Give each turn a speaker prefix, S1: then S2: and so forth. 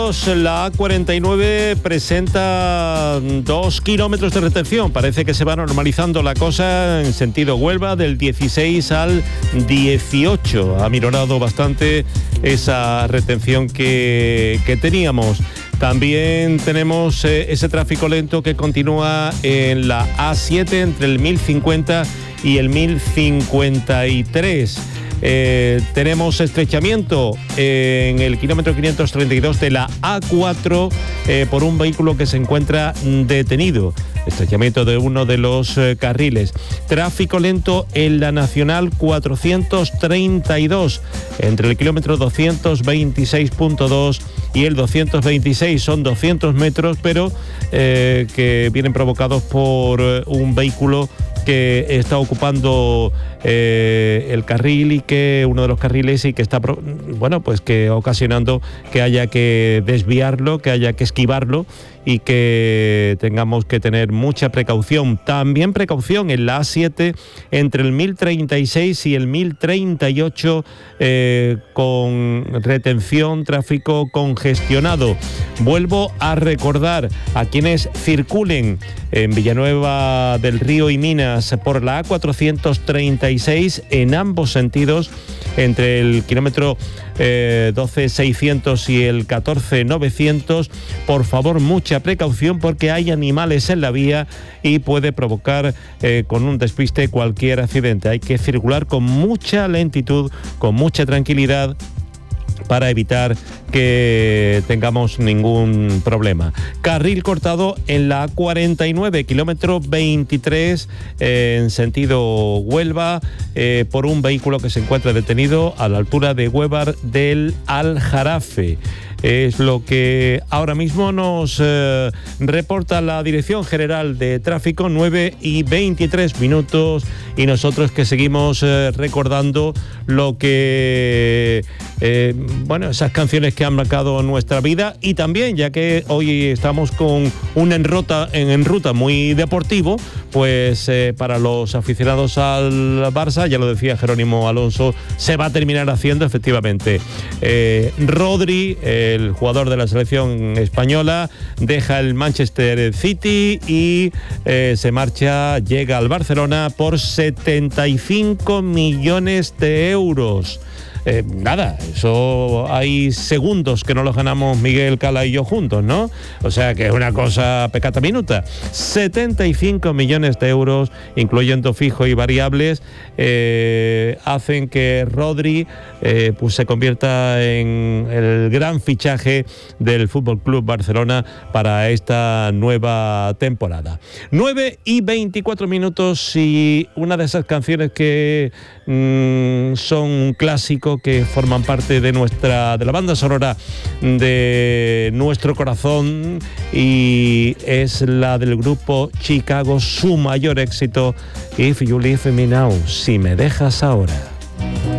S1: La A49 presenta 2 kilómetros de retención. Parece que se va normalizando la cosa en sentido Huelva, del 16 al 18. Ha minorado bastante esa retención que teníamos. También tenemos ese tráfico lento que continúa en la A7 entre el 1050 y el 1053. Tenemos estrechamiento en el kilómetro 532 de la A4 por un vehículo que se encuentra detenido. Estrechamiento de uno de los carriles. Tráfico lento en la Nacional 432 entre el kilómetro 226.2 y el 226. Son 200 metros, pero que vienen provocados por un vehículo que está ocupando el carril y que uno de los carriles y que está que ocasionando que haya que desviarlo, que haya que esquivarlo y que tengamos que tener mucha precaución. También precaución en la A7 entre el 1036 y el 1038 con retención, tráfico congestionado. Vuelvo a recordar a quienes circulen en Villanueva del Río y Minas por la A436 en ambos sentidos entre el kilómetro 12.600 y el 14.900, por favor mucha precaución porque hay animales en la vía y puede provocar con un despiste cualquier accidente. Hay que circular con mucha lentitud, con mucha tranquilidad para evitar que tengamos ningún problema. Carril cortado en la A49, kilómetro 23 en sentido Huelva por un vehículo que se encuentra detenido a la altura de Huevar del Aljarafe. Es lo que ahora mismo nos reporta la Dirección General de Tráfico, 9:23, y nosotros que seguimos recordando lo que esas canciones que han marcado nuestra vida, y también ya que hoy estamos con un en ruta muy deportivo, pues para los aficionados al Barça, ya lo decía Jerónimo Alonso, se va a terminar haciendo efectivamente. Rodri, el jugador de la selección española, deja el Manchester City y llega al Barcelona por 75 millones de euros. Eso hay segundos que no los ganamos Miguel Cala y yo juntos, ¿no? O sea que es una cosa pecata minuta. 75 millones de euros, incluyendo fijo y variables, hacen que Rodri se convierta en el gran fichaje del Fútbol Club Barcelona para esta nueva temporada. 9:24 y una de esas canciones que son un clásico, que forman parte de la banda sonora de nuestro corazón, y es la del grupo Chicago, su mayor éxito, If You Leave Me Now, si me dejas ahora.